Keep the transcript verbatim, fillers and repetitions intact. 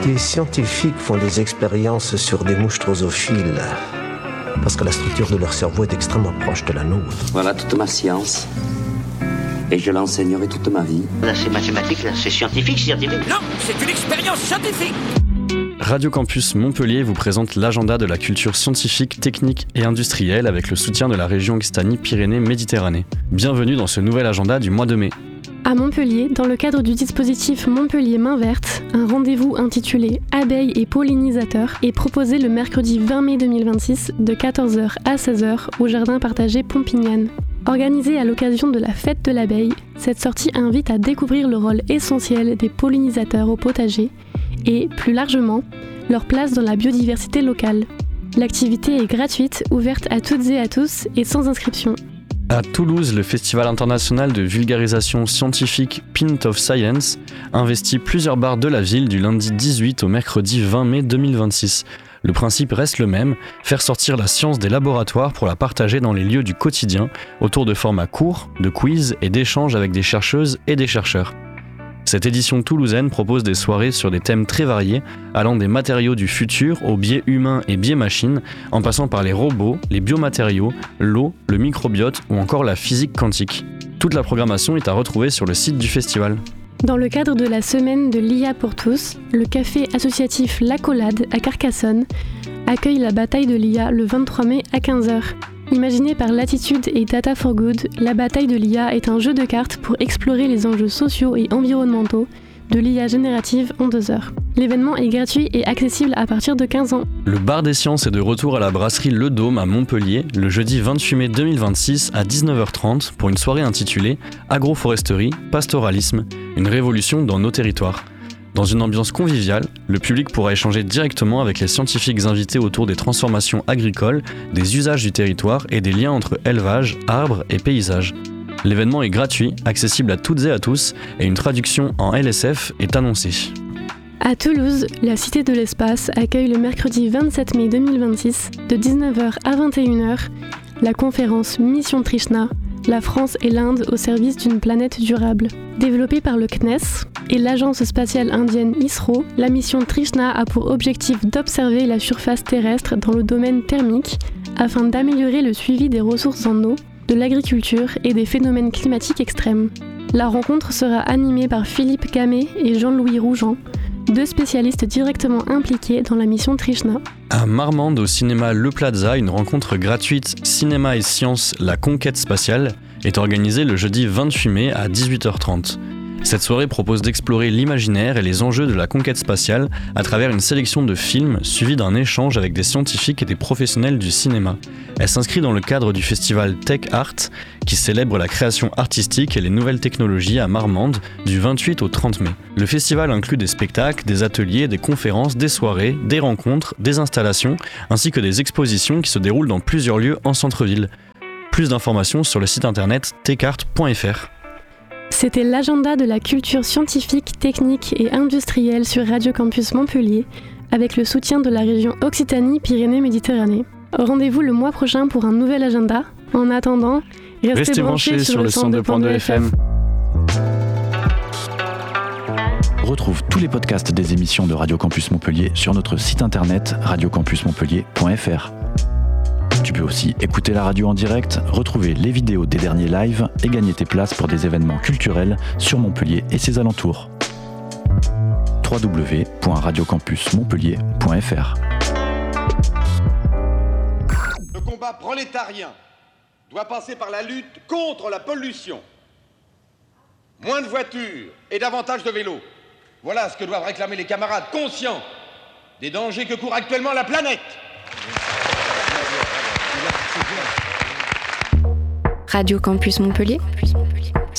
Des scientifiques font des expériences sur des mouches drosophiles parce que la structure de leur cerveau est extrêmement proche de la nôtre. Voilà toute ma science. Et je l'enseignerai toute ma vie. Là, c'est mathématique, là, c'est scientifique, scientifique. Non, c'est une expérience scientifique. Radio Campus Montpellier vous présente l'agenda de la culture scientifique, technique et industrielle avec le soutien de la région Occitanie-Pyrénées-Méditerranée. Bienvenue dans ce nouvel agenda du mois de mai. À Montpellier, dans le cadre du dispositif Montpellier Main Verte, un rendez-vous intitulé Abeilles et pollinisateurs est proposé le mercredi vingt mai deux mille vingt-six de quatorze heures à seize heures au jardin partagé Pompignan. Organisée à l'occasion de la fête de l'abeille, cette sortie invite à découvrir le rôle essentiel des pollinisateurs au potager et, plus largement, leur place dans la biodiversité locale. L'activité est gratuite, ouverte à toutes et à tous et sans inscription. À Toulouse, le Festival international de vulgarisation scientifique Pint of Science investit plusieurs bars de la ville du lundi dix-huit au mercredi vingt mai deux mille vingt-six. Le principe reste le même, faire sortir la science des laboratoires pour la partager dans les lieux du quotidien, autour de formats courts, de quiz et d'échanges avec des chercheuses et des chercheurs. Cette édition toulousaine propose des soirées sur des thèmes très variés, allant des matériaux du futur aux biais humains et biais machines, en passant par les robots, les biomatériaux, l'eau, le microbiote ou encore la physique quantique. Toute la programmation est à retrouver sur le site du festival. Dans le cadre de la semaine de l'I A pour tous, le café associatif L'Accolade à Carcassonne accueille la bataille de l'I A le vingt-trois mai à quinze heures. Imaginée par Latitude et Data for Good, la bataille de l'I A est un jeu de cartes pour explorer les enjeux sociaux et environnementaux de l'I A générative en deux heures. L'événement est gratuit et accessible à partir de quinze ans. Le bar des sciences est de retour à la brasserie Le Dôme à Montpellier le jeudi vingt-huit mai deux mille vingt-six à dix-neuf heures trente pour une soirée intitulée Agroforesterie, pastoralisme, une révolution dans nos territoires. Dans une ambiance conviviale, le public pourra échanger directement avec les scientifiques invités autour des transformations agricoles, des usages du territoire et des liens entre élevage, arbres et paysages. L'événement est gratuit, accessible à toutes et à tous, et une traduction en L S F est annoncée. À Toulouse, la Cité de l'Espace accueille le mercredi vingt-sept mai deux mille vingt-six, de dix-neuf heures à vingt et une heures, la conférence Mission Trishna, la France et l'Inde au service d'une planète durable. Développée par le C N E S et l'agence spatiale indienne ISRO, la mission Trishna a pour objectif d'observer la surface terrestre dans le domaine thermique afin d'améliorer le suivi des ressources en eau, de l'agriculture et des phénomènes climatiques extrêmes. La rencontre sera animée par Philippe Gamet et Jean-Louis Rougeant, deux spécialistes directement impliqués dans la mission Trishna. À Marmande, au cinéma Le Plaza, une rencontre gratuite Cinéma et Sciences, la conquête spatiale, est organisée le jeudi vingt-huit mai à dix-huit heures trente. Cette soirée propose d'explorer l'imaginaire et les enjeux de la conquête spatiale à travers une sélection de films suivie d'un échange avec des scientifiques et des professionnels du cinéma. Elle s'inscrit dans le cadre du festival Tech Art qui célèbre la création artistique et les nouvelles technologies à Marmande du vingt-huit au trente mai. Le festival inclut des spectacles, des ateliers, des conférences, des soirées, des rencontres, des installations ainsi que des expositions qui se déroulent dans plusieurs lieux en centre-ville. Plus d'informations sur le site internet techart point f r. C'était l'agenda de la culture scientifique, technique et industrielle sur Radio Campus Montpellier, avec le soutien de la région Occitanie-Pyrénées-Méditerranée. Rendez-vous le mois prochain pour un nouvel agenda. En attendant, restez, restez branchés, branchés sur le cent deux point deux F M. Retrouve tous les podcasts des émissions de Radio Campus Montpellier sur notre site internet radio campus montpellier point f r. Tu peux aussi écouter la radio en direct, retrouver les vidéos des derniers lives et gagner tes places pour des événements culturels sur Montpellier et ses alentours. w w w point radio campus montpellier point f r. Le combat prolétarien doit passer par la lutte contre la pollution. Moins de voitures et davantage de vélos. Voilà ce que doivent réclamer les camarades conscients des dangers que court actuellement la planète. Radio Campus Montpellier.